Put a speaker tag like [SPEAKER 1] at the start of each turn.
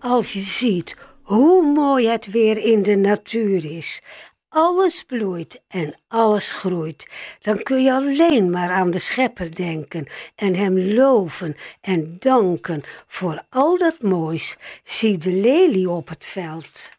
[SPEAKER 1] Als je ziet hoe mooi het weer in de natuur is, alles bloeit en alles groeit, dan kun je alleen maar aan de Schepper denken en hem loven en danken voor al dat moois. Zie de lelie op het veld.